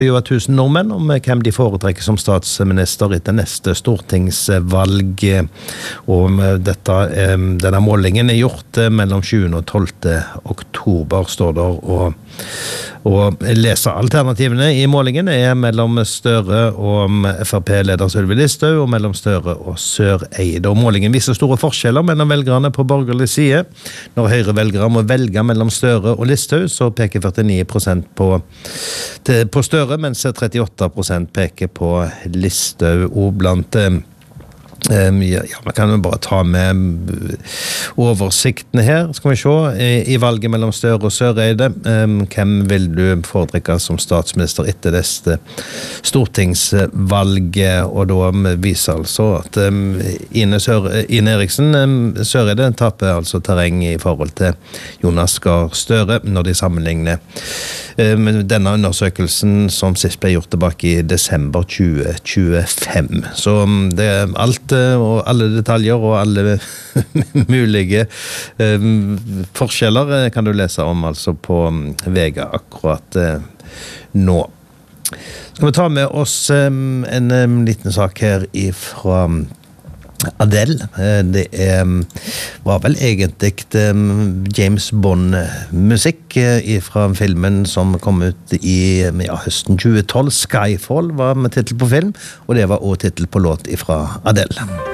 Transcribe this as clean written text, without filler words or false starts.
jo 1000 nordmenn om hvem de foretrekker som statsminister etter neste stortingsvalg. Og denne målingen gjort mellom 7. og 12. oktober, står der. Og leser alternativene i målingen mellom Støre og FrP-leder Sylvi Listhaug, og mellom Støre og Søreide. Og målingen viser store forskjeller mellom velgerne på borgerlig side. Når Høyre-velgere må velge mellom Støre og Listhaug, så peker 49% på Støre, mens 38% peker på Listhaug. Og blant man kan jo bare ta med oversiktene her, skal vi se, i valget mellom Støre og Søreide. Hvem vil du foretrekke som statsminister etter neste stortingsvalget? Og da viser altså at Ine Eriksen Søreide taper altså terreng i forhold til Jonas Gahr Støre når de sammenligner denne undersøkelsen som sist ble gjort tilbake i desember 2025. Så det alt og alle detaljer og alle mulige forskjeller kan du lese om altså på Vega akkurat nå. Skal vi ta med oss en liten sak her fra Adele. Det var vel egentlig James Bond-musikk fra filmen som kom ut i høsten 2012. Skyfall var med titel på film, og det var også titel på låt fra Adele.